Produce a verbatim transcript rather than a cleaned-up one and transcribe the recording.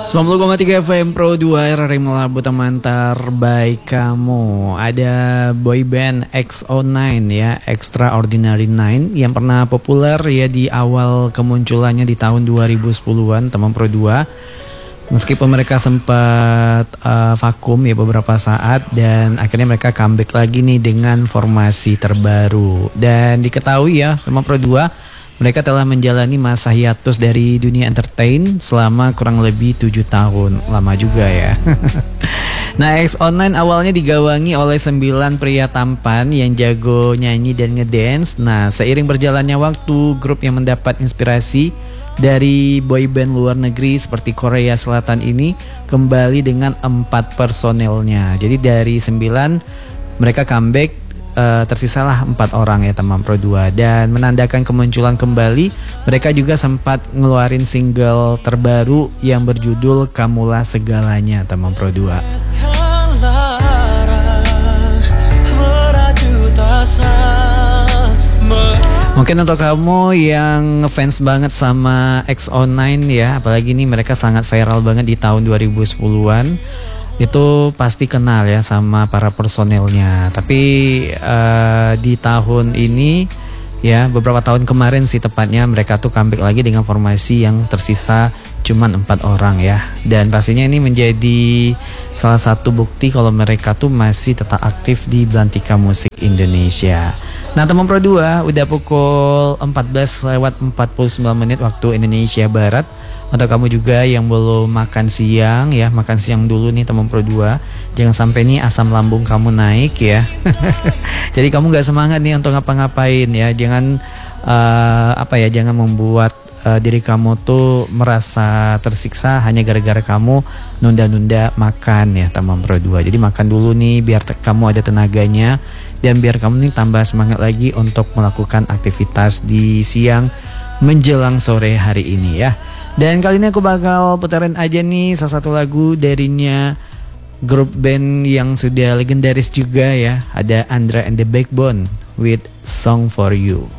sembilan puluh koma tiga F M Pro dua R R I melambut teman terbaik kamu. Ada boyband X O sembilan ya, Extraordinary Nine, yang pernah populer ya di awal kemunculannya di tahun dua ribu sepuluhan teman Pro dua. Meskipun mereka sempat uh, vakum ya beberapa saat, dan akhirnya mereka comeback lagi nih dengan formasi terbaru. Dan diketahui ya teman Pro dua, mereka telah menjalani masa hiatus dari dunia entertain selama kurang lebih tujuh tahun. Lama juga ya. Nah, X O sembilan awalnya digawangi oleh sembilan pria tampan yang jago nyanyi dan ngedance. Nah, seiring berjalannya waktu, grup yang mendapat inspirasi dari boyband luar negeri seperti Korea Selatan ini kembali dengan empat personelnya. Jadi dari sembilan mereka comeback. Uh, tersisalah empat orang ya teman Pro dua. Dan menandakan kemunculan kembali, mereka juga sempat ngeluarin single terbaru yang berjudul Kamulah Segalanya teman Pro dua. Mungkin untuk kamu yang ngefans banget sama X O sembilan ya, apalagi nih mereka sangat viral banget di tahun dua ribu sepuluhan, itu pasti kenal ya sama para personelnya. Tapi uh, di tahun ini ya, beberapa tahun kemarin sih tepatnya, mereka tuh comeback lagi dengan formasi yang tersisa cuman empat orang ya. Dan pastinya ini menjadi salah satu bukti kalau mereka tuh masih tetap aktif di belantika musik Indonesia. Nah teman Pro dua, udah pukul empat belas lewat empat puluh sembilan menit waktu Indonesia Barat. Untuk kamu juga yang belum makan siang ya, makan siang dulu nih teman Pro dua. Jangan sampai nih asam lambung kamu naik ya. Jadi kamu gak semangat nih untuk ngapa-ngapain ya. Jangan uh, apa ya, jangan membuat uh, diri kamu tuh merasa tersiksa hanya gara-gara kamu nunda-nunda makan ya teman Pro dua. Jadi makan dulu nih biar te- kamu ada tenaganya, dan biar kamu nih tambah semangat lagi untuk melakukan aktivitas di siang menjelang sore hari ini ya. Dan kali ini aku bakal putarin aja nih salah satu lagu darinya grup band yang sudah legendaris juga ya. Ada Andra and the Backbone with Song for You.